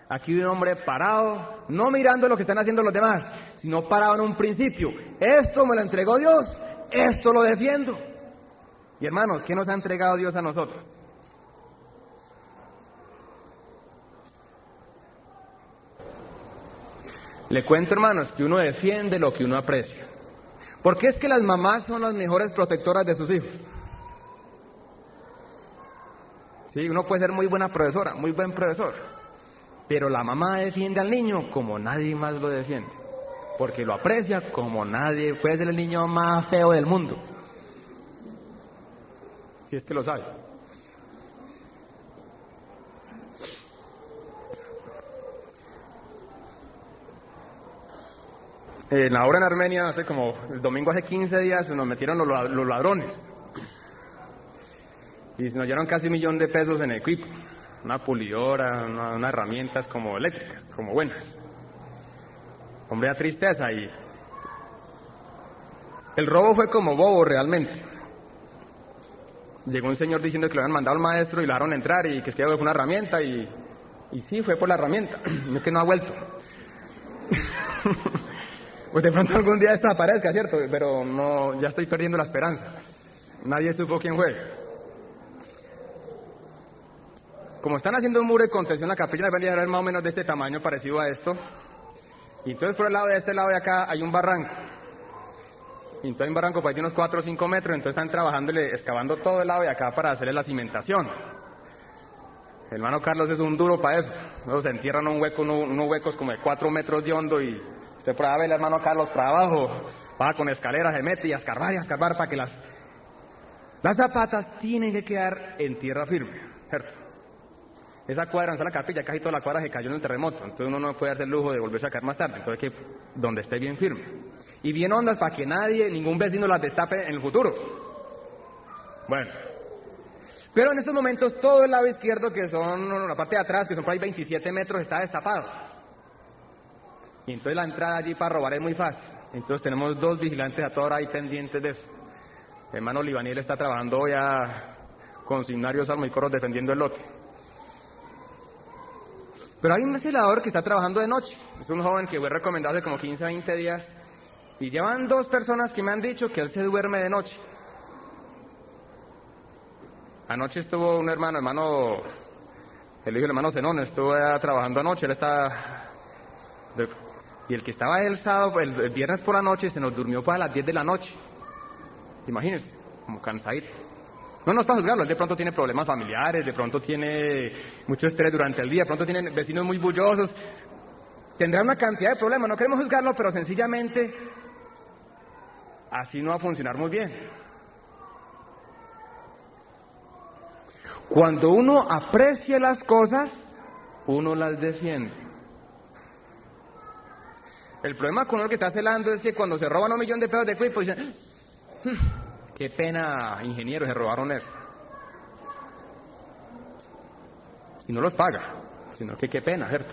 Aquí hay un hombre parado, no mirando lo que están haciendo los demás, sino parado en un principio. Esto me lo entregó Dios, esto lo defiendo. Y hermanos, ¿qué nos ha entregado Dios a nosotros? Le cuento, hermanos, que uno defiende lo que uno aprecia. ¿Por qué es que las mamás son las mejores protectoras de sus hijos? Sí, uno puede ser muy buena profesora, muy buen profesor, pero la mamá defiende al niño como nadie más lo defiende, porque lo aprecia como nadie. Puede ser el niño más feo del mundo, si es que lo sabe. En la obra en Armenia, el domingo hace 15 días, nos metieron los ladrones. Y nos dieron casi $1.000.000 en equipo. Una pulidora, unas herramientas como eléctricas, como buenas. Hombre, da tristeza. Y el robo fue como bobo realmente. Llegó un señor diciendo que le habían mandado al maestro y lo dejaron entrar y que es que fue una herramienta y sí, fue por la herramienta. No es que no ha vuelto. Pues de pronto algún día esto aparezca, ¿cierto? Pero no, ya estoy perdiendo la esperanza. Nadie supo quién fue. Como están haciendo un muro de contención en la capilla, debería ser más o menos de este tamaño, parecido a esto. Y entonces por el lado de este lado de acá hay un barranco. Y entonces hay un barranco por ahí de unos 4 o 5 metros, entonces están trabajándole, excavando todo el lado de acá para hacerle la cimentación. El hermano Carlos es un duro para eso. Luego se entierran unos huecos como de 4 metros de hondo y usted por ahí ve el hermano Carlos para abajo, va con escaleras, se mete y a escarbar para que las zapatas tienen que quedar en tierra firme, ¿cierto? Esa cuadra, en la capilla, casi toda la cuadra se cayó en el terremoto, entonces uno no puede darse el lujo de volverse a caer más tarde, entonces que donde esté bien firme. Y bien hondas para que ningún vecino las destape en el futuro. Bueno, pero en estos momentos todo el lado izquierdo, que son la parte de atrás, que son por ahí 27 metros, está destapado. Y entonces la entrada allí para robar es muy fácil. Entonces tenemos 2 vigilantes a toda hora ahí pendientes de eso. El hermano Libaniel está trabajando ya con signarios, armas y coros defendiendo el lote. Pero hay un celador que está trabajando de noche. Es un joven que fue recomendado hace como 15 o 20 días. Y llevan 2 personas que me han dicho que él se duerme de noche. Anoche estuvo un hermano, el hijo del hermano Zenón, estuvo trabajando anoche. Él está... Y el que estaba el sábado, el viernes por la noche, se nos durmió para las 10 de la noche. Imagínense, como cansadito. No es para juzgarlo, él de pronto tiene problemas familiares, de pronto tiene mucho estrés durante el día, de pronto tiene vecinos muy bullosos. Tendrá una cantidad de problemas, no queremos juzgarlo, pero sencillamente así no va a funcionar muy bien. Cuando uno aprecia las cosas, uno las defiende. El problema con uno que está celando es que cuando se roban $1.000.000 de equipo, dicen, qué pena, ingeniero, se robaron eso. Y no los paga, sino que qué pena, ¿cierto?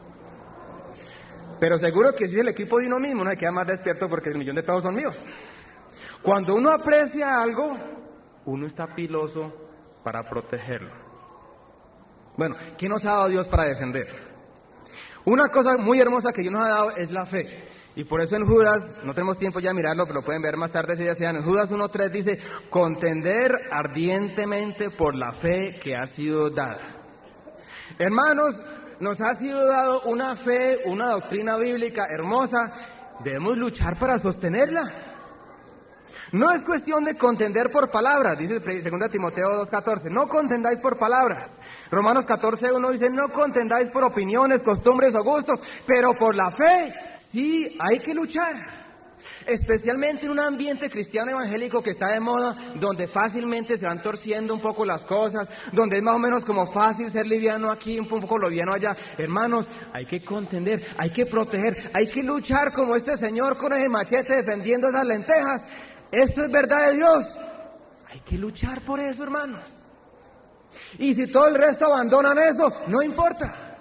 Pero seguro que si es el equipo de uno mismo, uno se queda más despierto porque el $1.000.000 son míos. Cuando uno aprecia algo, uno está piloso para protegerlo. Bueno, ¿qué nos ha dado Dios para defender? Una cosa muy hermosa que Dios nos ha dado es la fe. Y por eso en Judas, no tenemos tiempo ya de mirarlo, pero lo pueden ver más tarde si desean. En Judas 1:3 dice, contender ardientemente por la fe que ha sido dada. Hermanos, nos ha sido dado una fe, una doctrina bíblica hermosa. Debemos luchar para sostenerla. No es cuestión de contender por palabras, dice 2 Timoteo 2:14. No contendáis por palabras. Romanos 14:1 dice, no contendáis por opiniones, costumbres o gustos, pero por la fe, sí, hay que luchar. Especialmente en un ambiente cristiano evangélico que está de moda, donde fácilmente se van torciendo un poco las cosas, donde es más o menos como fácil ser liviano aquí, un poco liviano allá. Hermanos, hay que contender, hay que proteger, hay que luchar como este señor con ese machete defendiendo esas lentejas. Esto es verdad de Dios. Hay que luchar por eso, hermanos. Y si todo el resto abandonan eso, no importa.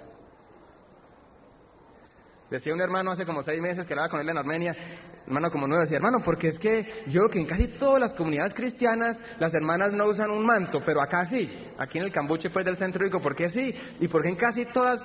Decía un hermano hace como 6 meses que hablaba con él en Armenia, hermano como nuevo, decía, hermano, porque es que yo creo que en casi todas las comunidades cristianas las hermanas no usan un manto, pero acá sí, aquí en el cambuche pues del centro digo, ¿por qué sí? Y porque en casi todas